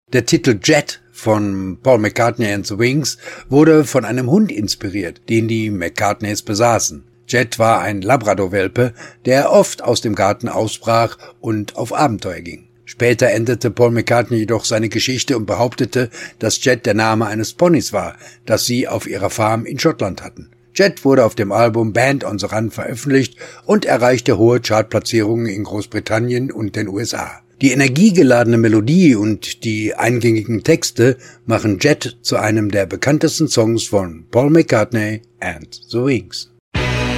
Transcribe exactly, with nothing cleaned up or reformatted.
Der Titel Jet von Paul McCartney and the Wings wurde von einem Hund inspiriert, den die McCartneys besaßen. Jet war ein Labrador-Welpe, der oft aus dem Garten ausbrach und auf Abenteuer ging. Später änderte Paul McCartney jedoch seine Geschichte und behauptete, dass Jet der Name eines Ponys war, das sie auf ihrer Farm in Schottland hatten. Jet wurde auf dem Album Band on the Run veröffentlicht und erreichte hohe Chartplatzierungen in Großbritannien und den U S A. Die energiegeladene Melodie und die eingängigen Texte machen Jet zu einem der bekanntesten Songs von Paul McCartney and the Wings.